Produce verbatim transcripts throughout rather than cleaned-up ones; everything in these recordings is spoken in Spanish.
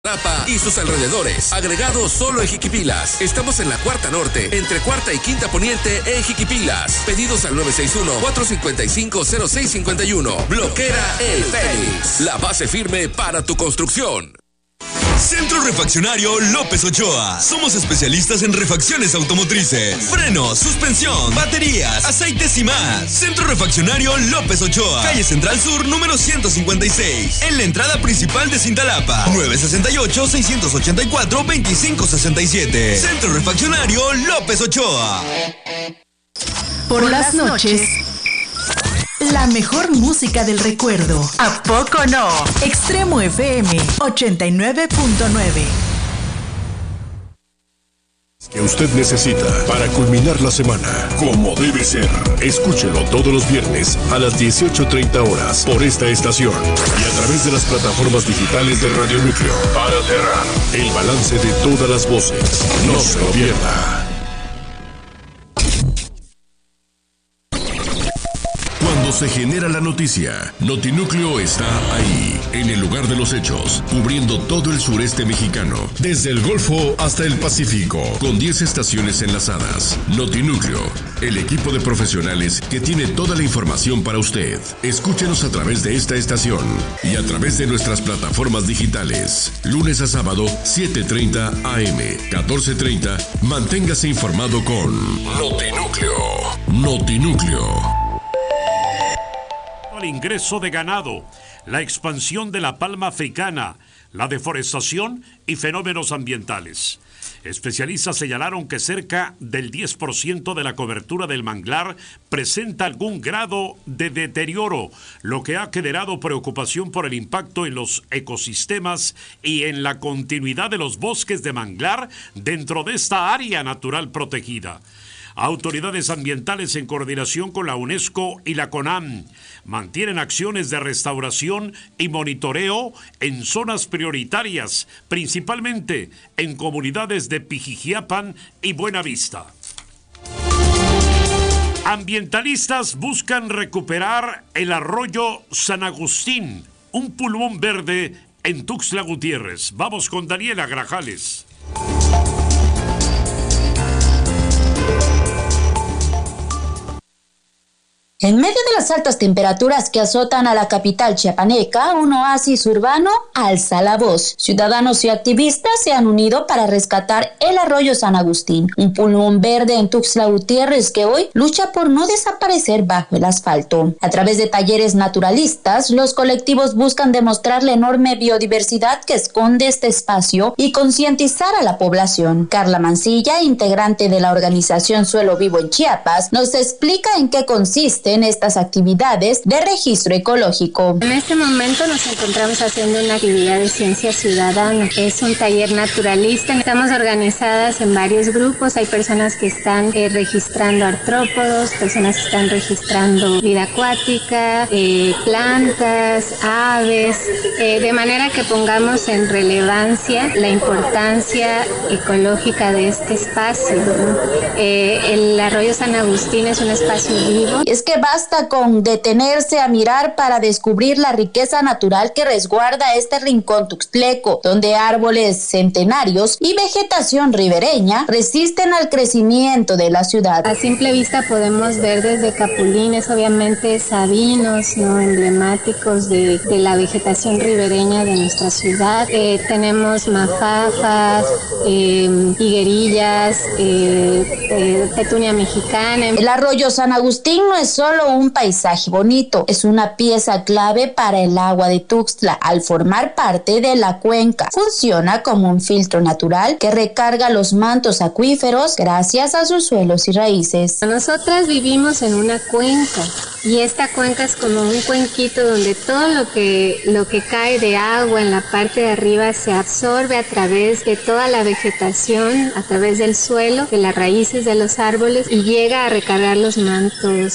Rapa y sus alrededores, agregado solo en Jiquipilas. Estamos en la Cuarta Norte, entre Cuarta y Quinta Poniente en Jiquipilas. Pedidos al nueve seis uno, cuatro cinco cinco, cero seis cinco uno. Bloquera El Fénix, la base firme para tu construcción. Centro Refaccionario López Ochoa. Somos especialistas en refacciones automotrices, frenos, suspensión, baterías, aceites y más. Centro Refaccionario López Ochoa, calle Central Sur, número ciento cincuenta y seis, en la entrada principal de Cintalapa. nueve seis ocho, seis ocho cuatro, dos cinco seis siete. Centro Refaccionario López Ochoa. Por las noches, la mejor música del recuerdo. ¿A poco no? Extremo F M ochenta y nueve punto nueve. Que usted necesita para culminar la semana como debe ser. Escúchelo todos los viernes a las dieciocho treinta horas por esta estación y a través de las plataformas digitales de Radio Núcleo. Para cerrar, el balance de todas las voces. No se lo pierda. Cuando se genera la noticia, Notinúcleo está ahí, en el lugar de los hechos, cubriendo todo el sureste mexicano, desde el Golfo hasta el Pacífico, con diez estaciones enlazadas. Notinúcleo, el equipo de profesionales que tiene toda la información para usted. Escúchenos a través de esta estación y a través de nuestras plataformas digitales. Lunes a sábado, siete treinta a eme, catorce treinta. Manténgase informado con Notinúcleo. Notinúcleo. El ingreso de ganado, la expansión de la palma africana, la deforestación y fenómenos ambientales. Especialistas señalaron que cerca del diez por ciento de la cobertura del manglar presenta algún grado de deterioro, lo que ha generado preocupación por el impacto en los ecosistemas y en la continuidad de los bosques de manglar dentro de esta área natural protegida. Autoridades ambientales en coordinación con la UNESCO y la CONAM mantienen acciones de restauración y monitoreo en zonas prioritarias, principalmente en comunidades de Pijijiapan y Buenavista. Ambientalistas buscan recuperar el arroyo San Agustín, un pulmón verde en Tuxtla Gutiérrez. Vamos con Daniela Grajales. En medio de las altas temperaturas que azotan a la capital chiapaneca, un oasis urbano alza la voz. Ciudadanos y activistas se han unido para rescatar el arroyo San Agustín, un pulmón verde en Tuxtla Gutiérrez que hoy lucha por no desaparecer bajo el asfalto. A través de talleres naturalistas, los colectivos buscan demostrar la enorme biodiversidad que esconde este espacio y concientizar a la población. Carla Mancilla, integrante de la organización Suelo Vivo en Chiapas, nos explica en qué consiste en estas actividades de registro ecológico. En este momento nos encontramos haciendo una actividad de ciencia ciudadana. Es un taller naturalista. Estamos organizadas en varios grupos. Hay personas que están eh, registrando artrópodos, personas que están registrando vida acuática, eh, plantas, aves, eh, de manera que pongamos en relevancia la importancia ecológica de este espacio, ¿no? Eh, el arroyo San Agustín es un espacio vivo. Es que basta con detenerse a mirar para descubrir la riqueza natural que resguarda este rincón tuxtleco, donde árboles centenarios y vegetación ribereña resisten al crecimiento de la ciudad. A simple vista podemos ver desde capulines, obviamente sabinos, ¿no?, emblemáticos de, de la vegetación ribereña de nuestra ciudad. Eh, tenemos mafafas, eh, higuerillas, eh, eh, petunia mexicana. El arroyo San Agustín no es solo un paisaje bonito, es una pieza clave para el agua de Tuxtla. Al formar parte de la cuenca, funciona como un filtro natural que recarga los mantos acuíferos gracias a sus suelos y raíces. Nosotras vivimos en una cuenca y esta cuenca es como un cuenquito donde todo lo que, lo que cae de agua en la parte de arriba se absorbe a través de toda la vegetación, a través del suelo, de las raíces de los árboles y llega a recargar los mantos acuíferos.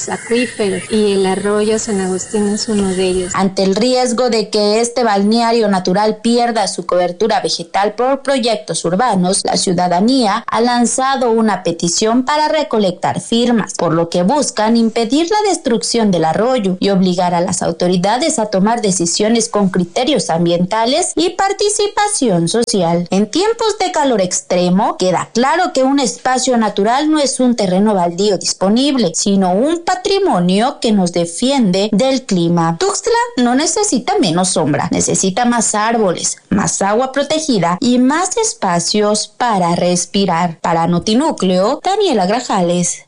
acuíferos y el arroyo San Agustín es uno de ellos. Ante el riesgo de que este balneario natural pierda su cobertura vegetal por proyectos urbanos, la ciudadanía ha lanzado una petición para recolectar firmas, por lo que buscan impedir la destrucción del arroyo y obligar a las autoridades a tomar decisiones con criterios ambientales y participación social. En tiempos de calor extremo, queda claro que un espacio natural no es un terreno baldío disponible, sino un patrimonio que nos defiende del clima. Tuxtla no necesita menos sombra, necesita más árboles, más agua protegida y más espacios para respirar. Para Notinúcleo, Daniela Grajales.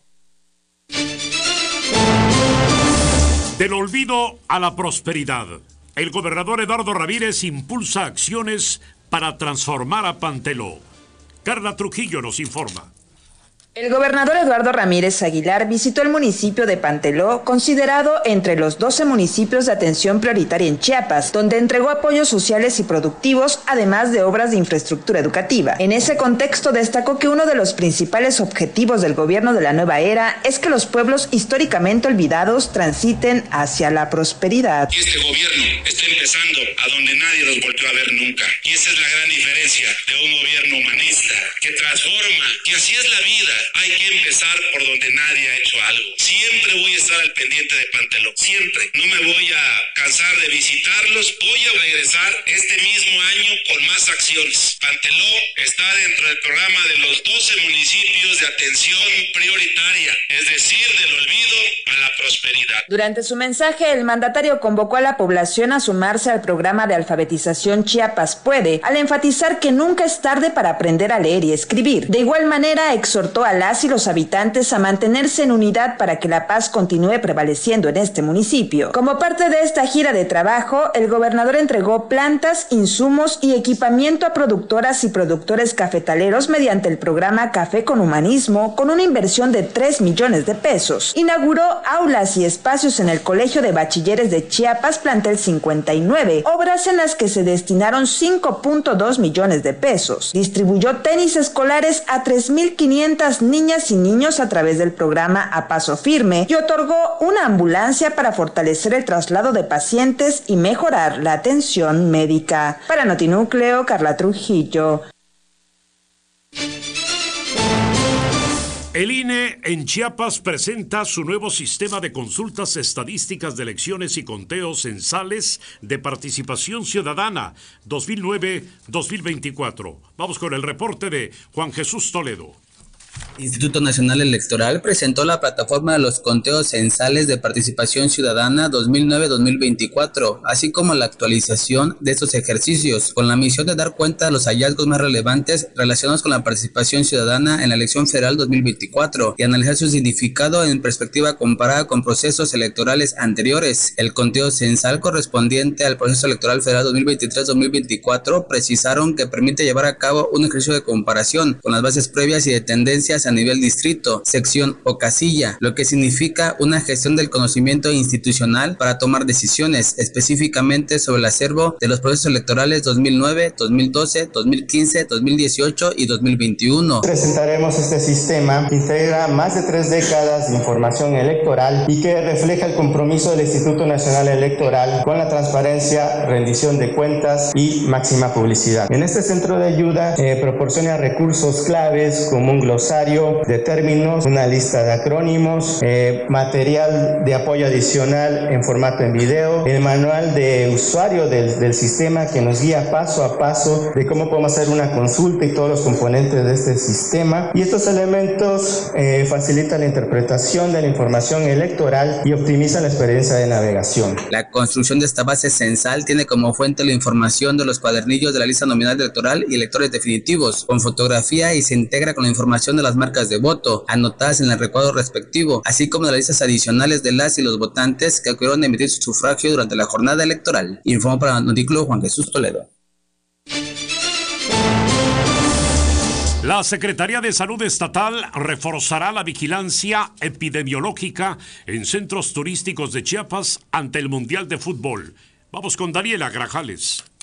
Del olvido a la prosperidad. El gobernador Eduardo Ramírez impulsa acciones para transformar a Panteló. Carla Trujillo nos informa. El gobernador Eduardo Ramírez Aguilar visitó el municipio de Panteló, considerado entre los doce municipios de atención prioritaria en Chiapas, donde entregó apoyos sociales y productivos, además de obras de infraestructura educativa. En ese contexto destacó que uno de los principales objetivos del gobierno de la nueva era es que los pueblos históricamente olvidados transiten hacia la prosperidad. Y este gobierno está empezando a donde nadie los volvió a ver nunca. Y esa es la gran diferencia de un gobierno humanista que transforma. Y así es la vida. Hay que empezar por donde nadie ha hecho algo. Siempre voy a estar al pendiente de Panteló. Siempre. No me voy a cansar de visitarlos. Voy a regresar este mismo año con más acciones. Panteló está dentro del programa de los doce municipios de atención prioritaria, es decir, del olvido a la prosperidad. Durante su mensaje, el mandatario convocó a la población a sumarse al programa de alfabetización Chiapas Puede, al enfatizar que nunca es tarde para aprender a leer y escribir. De igual manera, exhortó a las y los habitantes a mantenerse en unidad para que la paz continúe prevaleciendo en este municipio. Como parte de esta gira de trabajo, el gobernador entregó plantas, insumos y equipamiento a productoras y productores cafetaleros mediante el programa Café con Humanismo, con una inversión de tres millones de pesos. Inauguró aulas y espacios en el Colegio de Bachilleres de Chiapas, plantel cincuenta y nueve, obras en las que se destinaron cinco punto dos millones de pesos. Distribuyó tenis escolares a tres mil quinientas niñas y niños a través del programa A Paso Firme y otorgó una ambulancia para fortalecer el traslado de pacientes y mejorar la atención médica. Para Notinúcleo, Carla Trujillo. El I N E en Chiapas presenta su nuevo sistema de consultas estadísticas de elecciones y conteos censales de participación ciudadana dos mil nueve a dos mil veinticuatro. Vamos con el reporte de Juan Jesús Toledo. Instituto Nacional Electoral presentó la plataforma de los conteos censales de participación ciudadana dos mil nueve a dos mil veinticuatro, así como la actualización de estos ejercicios, con la misión de dar cuenta de los hallazgos más relevantes relacionados con la participación ciudadana en la elección federal dos mil veinticuatro y analizar su significado en perspectiva comparada con procesos electorales anteriores. El conteo censal correspondiente al proceso electoral federal dos mil veintitrés a dos mil veinticuatro precisaron que permite llevar a cabo un ejercicio de comparación con las bases previas y de tendencias a nivel distrito, sección o casilla, lo que significa una gestión del conocimiento institucional para tomar decisiones específicamente sobre el acervo de los procesos electorales dos mil nueve, dos mil doce, dos mil quince, dos mil dieciocho y dos mil veintiuno. Presentaremos este sistema que integra más de tres décadas de información electoral y que refleja el compromiso del Instituto Nacional Electoral con la transparencia, rendición de cuentas y máxima publicidad. En este centro de ayuda eh, proporciona recursos claves como un glosario de términos, una lista de acrónimos, eh, material de apoyo adicional en formato en video, el manual de usuario del, del sistema que nos guía paso a paso de cómo podemos hacer una consulta y todos los componentes de este sistema. Y estos elementos eh, facilitan la interpretación de la información electoral y optimizan la experiencia de navegación. La construcción de esta base censal tiene como fuente la información de los cuadernillos de la lista nominal electoral y electores definitivos, con fotografía, y se integra con la información de las marcas de voto anotadas en el recuadro respectivo, así como de las listas adicionales de las y los votantes que acudieron a emitir su sufragio durante la jornada electoral. Informó para Noticlo Juan Jesús Toledo. La Secretaría de Salud Estatal reforzará la vigilancia epidemiológica en centros turísticos de Chiapas ante el Mundial de Fútbol. Vamos con Daniela Grajales.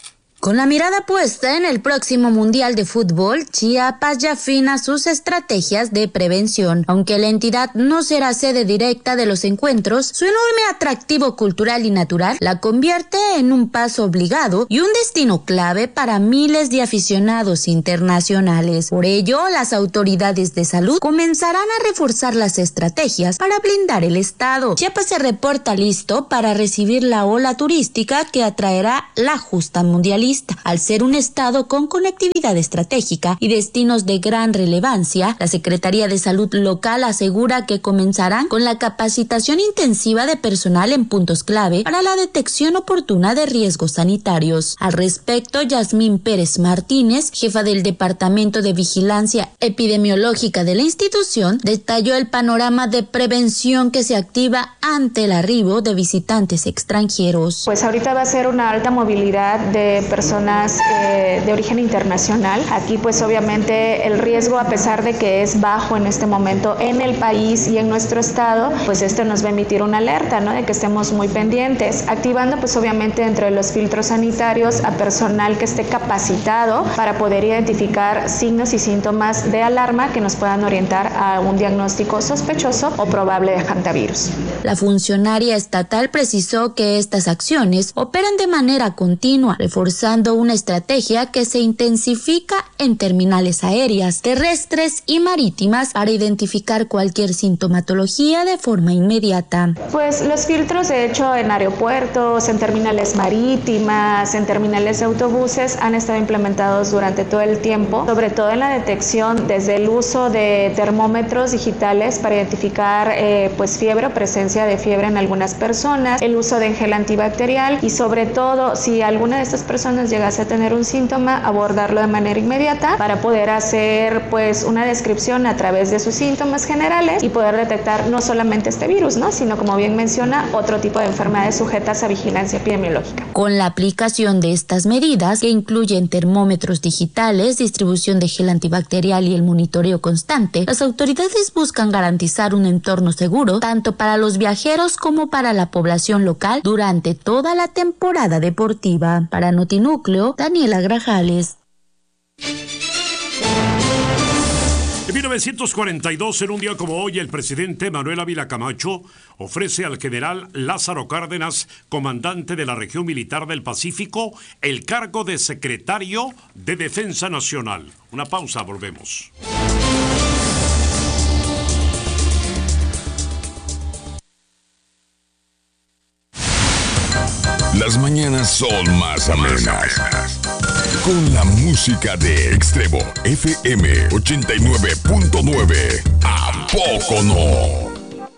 Con la mirada puesta en el próximo Mundial de Fútbol, Chiapas ya afina sus estrategias de prevención. Aunque la entidad no será sede directa de los encuentros, su enorme atractivo cultural y natural la convierte en un paso obligado y un destino clave para miles de aficionados internacionales. Por ello, las autoridades de salud comenzarán a reforzar las estrategias para blindar el estado. Chiapas se reporta listo para recibir la ola turística que atraerá la justa mundialista. Al ser un estado con conectividad estratégica y destinos de gran relevancia, la Secretaría de Salud local asegura que comenzarán con la capacitación intensiva de personal en puntos clave para la detección oportuna de riesgos sanitarios. Al respecto, Yasmín Pérez Martínez, jefa del Departamento de Vigilancia Epidemiológica de la institución, detalló el panorama de prevención que se activa ante el arribo de visitantes extranjeros. Pues ahorita va a ser una alta movilidad de personas personas eh, de origen internacional. Aquí pues obviamente el riesgo, a pesar de que es bajo en este momento en el país y en nuestro estado, pues esto nos va a emitir una alerta, ¿no? De que estemos muy pendientes, activando pues obviamente dentro de los filtros sanitarios a personal que esté capacitado para poder identificar signos y síntomas de alarma que nos puedan orientar a un diagnóstico sospechoso o probable de hantavirus. La funcionaria estatal precisó que estas acciones operan de manera continua, reforzando una estrategia que se intensifica en terminales aéreas, terrestres y marítimas para identificar cualquier sintomatología de forma inmediata. Pues los filtros, de hecho, en aeropuertos, en terminales marítimas, en terminales de autobuses han estado implementados durante todo el tiempo, sobre todo en la detección desde el uso de termómetros digitales para identificar eh, pues fiebre o presencia de fiebre en algunas personas, el uso de gel antibacterial y sobre todo si alguna de estas personas llegase a tener un síntoma, abordarlo de manera inmediata para poder hacer pues una descripción a través de sus síntomas generales y poder detectar no solamente este virus, ¿no? Sino, como bien menciona, otro tipo de enfermedades sujetas a vigilancia epidemiológica. Con la aplicación de estas medidas, que incluyen termómetros digitales, distribución de gel antibacterial y el monitoreo constante, las autoridades buscan garantizar un entorno seguro tanto para los viajeros como para la población local durante toda la temporada deportiva. Para Notinúcleo, Daniela Grajales. En mil novecientos cuarenta y dos, en un día como hoy, el presidente Manuel Ávila Camacho ofrece al general Lázaro Cárdenas, comandante de la región militar del Pacífico, el cargo de secretario de Defensa Nacional. Una pausa, volvemos. Las mañanas son más amenas. Con la música de Extremo F M ochenta y nueve punto nueve. ¿A poco no?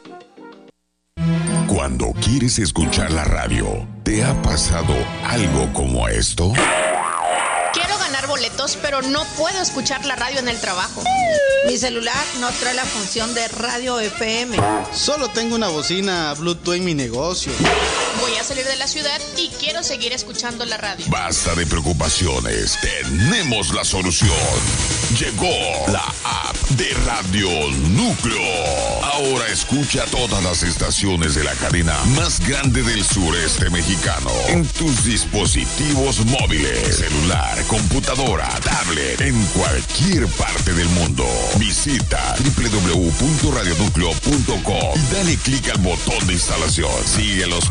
Cuando quieres escuchar la radio, ¿te ha pasado algo como esto? Quiero ganar boletos, pero no puedo escuchar la radio en el trabajo. Mi celular no trae la función de radio F M. Solo tengo una bocina Bluetooth en mi negocio. Voy a salir de la ciudad y quiero seguir escuchando la radio. Basta de preocupaciones, tenemos la solución. Llegó la app de Radio Núcleo. Ahora escucha todas las estaciones de la cadena más grande del sureste mexicano en tus dispositivos móviles, celular, computadora, tablet, en cualquier parte del mundo. Visita doble u doble u doble u punto radio núcleo punto com y dale clic al botón de instalación. Sigue los